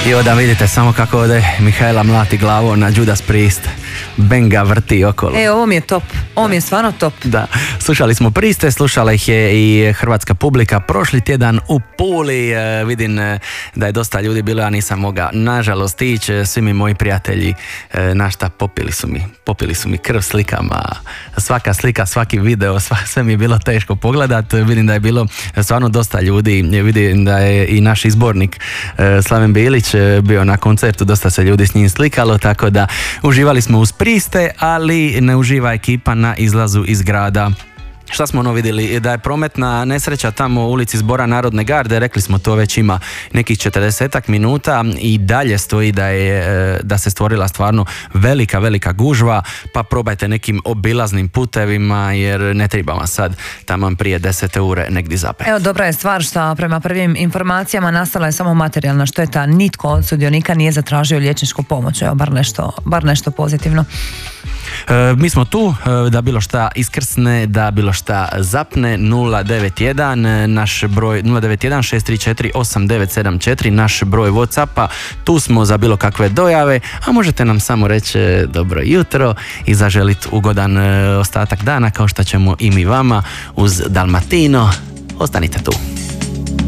I onda vidite samo kako ovdje Mihajla mlati glavom na Judas Priest. Ben ga vrti okolo. Ovo mi je top. Ovo mi je stvarno top. Da, slušali smo Prieste, slušala ih je i hrvatska publika prošli tjedan u Puli. Vidim da je dosta ljudi bilo, ja nisam mogao nažalost ići. Svi mi moji prijatelji našta popili su mi krv slikama. Svaka slika, svaki video, sve mi je bilo teško pogledat. Vidim da je bilo stvarno dosta ljudi. Vidim da je i naš izbornik Slaven Bilić bio na koncertu, dosta se ljudi s njim slikalo, tako da uživali smo uz Prieste, ali ne uživa ekipa na izlazu iz grada. Šta smo vidjeli? Da je prometna nesreća tamo u ulici Zbora Narodne garde, rekli smo to već ima nekih 40 minuta i dalje stoji da se stvorila stvarno velika gužva, pa probajte nekim obilaznim putevima jer ne treba vam sad taman prije 10 ure negdje zapeti. Evo, dobra je stvar što prema prvim informacijama nastala je samo materijalna šteta, nitko od sudionika nije zatražio liječničku pomoć, evo bar nešto pozitivno. Mi smo tu da bilo šta iskrsne, da bilo šta zapne. 091 naš broj 091 634 8974 naš broj Whatsappa, tu smo za bilo kakve dojave, a možete nam samo reći dobro jutro i zaželiti ugodan ostatak dana kao što ćemo i mi vama uz Dalmatino. Ostanite tu.